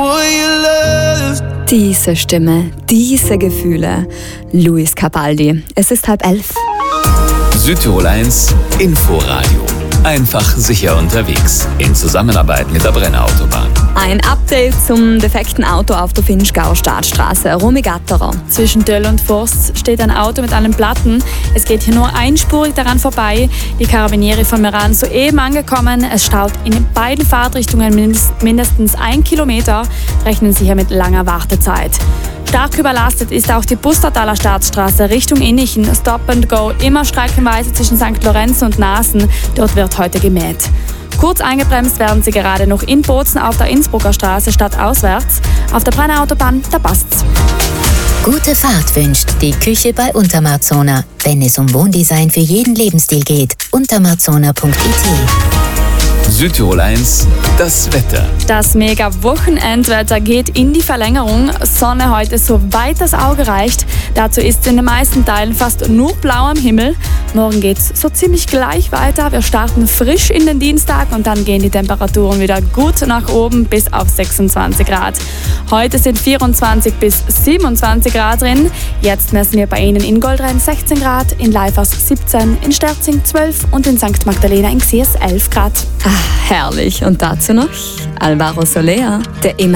Diese Stimme, diese Gefühle. Luis Capaldi. Es ist 10:30. Südtirol 1 Inforadio. Einfach sicher unterwegs. In Zusammenarbeit mit der Brenner Autobahn. Ein Update zum defekten Auto auf der Finchgau-Startstraße. Romy Gatterer. Zwischen Döll und Forst steht ein Auto mit einem Platten. Es geht hier nur einspurig daran vorbei. Die Karabinieri von Meran soeben angekommen. Es staut in beiden Fahrtrichtungen mindestens 1 Kilometer. Rechnen Sie hier mit langer Wartezeit. Stark überlastet ist auch die Pustertaler Startstraße Richtung Innichen. Stop and Go immer streckenweise zwischen St. Lorenz und Nasen. Dort wird heute gemäht. Kurz eingebremst werden Sie gerade noch in Bozen auf der Innsbrucker Straße stadtauswärts. Auf der Brenner Autobahn, da passt's. Gute Fahrt wünscht die Küche bei Untermarzona. Wenn es um Wohndesign für jeden Lebensstil geht. Untermarzona.it. Südtirol 1, das Wetter. Das Mega-Wochenendwetter geht in die Verlängerung. Sonne heute so weit das Auge reicht. Dazu ist in den meisten Teilen fast nur blau am Himmel. Morgen geht's so ziemlich gleich weiter. Wir starten frisch in den Dienstag und dann gehen die Temperaturen wieder gut nach oben bis auf 26 Grad. Heute sind 24 bis 27 Grad drin. Jetzt messen wir bei Ihnen in Goldrhein 16 Grad, in Leifers 17, in Sterzing 12 und in St. Magdalena in Xiers 11 Grad. Herrlich. Und dazu noch Alvaro Soler, der